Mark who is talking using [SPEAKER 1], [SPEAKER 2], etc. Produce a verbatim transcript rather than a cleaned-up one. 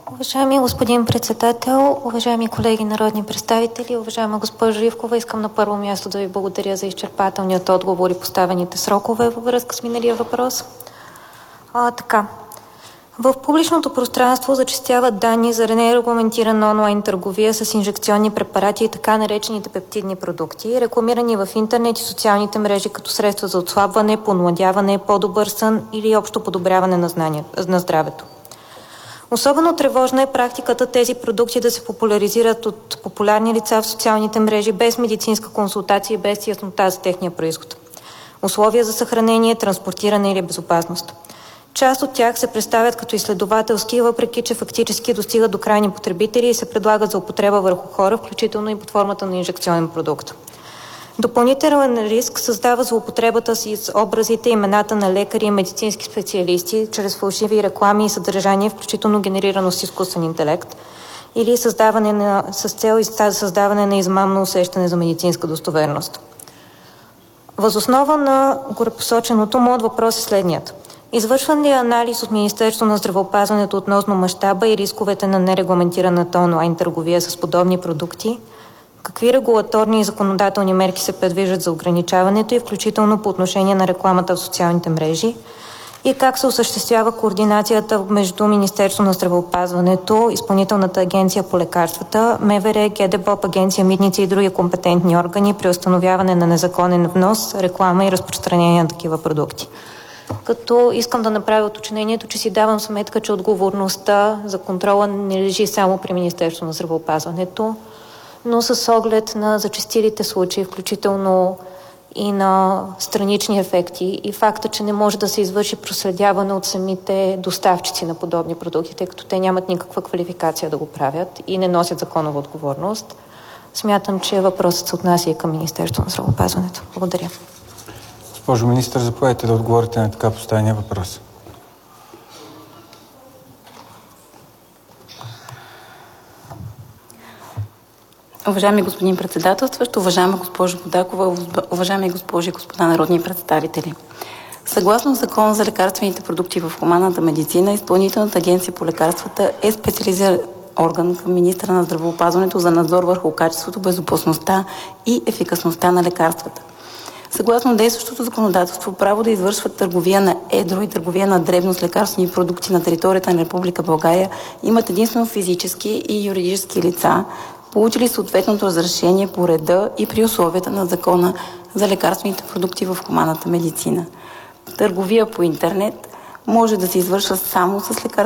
[SPEAKER 1] Уважаеми господин председател, уважаеми колеги народни представители, уважаема госпожо Живкова, искам на първо място да ви благодаря за изчерпателният отговор и поставените срокове във връзка с миналия въпрос. А, така. В публичното пространство зачестяват данни за нерегламентирана онлайн търговия с инжекционни препарати и така наречените пептидни продукти, рекламирани в интернет и социалните мрежи като средства за отслабване, помладяване, по-добър сън или общо подобряване на, знания, на здравето. Особено тревожна е практиката тези продукти да се популяризират от популярни лица в социалните мрежи без медицинска консултация и без яснота за техния произход. Условия за съхранение, транспортиране или безопасност. Част от тях се представят като изследователски, въпреки че фактически достигат до крайни потребители и се предлагат за употреба върху хора, включително и под формата на инжекционен продукт. Допълнителен риск създава злоупотребата си с образите и имената на лекари и медицински специалисти чрез фалшиви реклами и съдържание, включително генерирано с изкуствен интелект, или създаване на, с цел създаване на измамно усещане за медицинска достоверност. Въз основа на горепосоченото, моят въпрос е следният. Извършван ли е анализ от Министерството на здравеопазването относно мащаба и рисковете на нерегламентираната онлайн търговия с подобни продукти? Какви регулаторни и законодателни мерки се предвиждат за ограничаването и включително по отношение на рекламата в социалните мрежи? И как се осъществява координацията между Министерството на здравеопазването, Изпълнителната агенция по лекарствата, МВР, ГДБОП, Агенция Митници и други компетентни органи при установяване на незаконен внос, реклама и разпространение на такива продукти? Като искам да направя уточнението, че си давам сметка, че отговорността за контрола не лежи само при Министерството на здравеопазването, но с оглед на зачестилите случаи, включително и на странични ефекти и факта, че не може да се извърши проследяване от самите доставчици на подобни продукти, тъй като те нямат никаква квалификация да го правят и не носят законова отговорност, смятам, че въпросът се отнася и към Министерството на здравеопазването. Благодаря.
[SPEAKER 2] Госпожо министър, заповядайте да отговорите на така поставения въпрос.
[SPEAKER 3] Уважаеми господин председателстващ, уважаема госпожо Водакова, уважаеми госпожи и господа народни представители. Съгласно Закона за лекарствените продукти в хуманната медицина, Изпълнителната агенция по лекарствата е специализиран орган към министъра на здравеопазването за надзор върху качеството, безопасността и ефикасността на лекарствата. Съгласно действащото законодателство, право да извършват търговия на едро и търговия на дребно с лекарствени продукти на територията на Република България имат единствено физически и юридически лица, получили съответното разрешение по реда и при условията на Закона за лекарствените продукти в хуманната медицина. Търговия по интернет може да се извършва само с лекарствени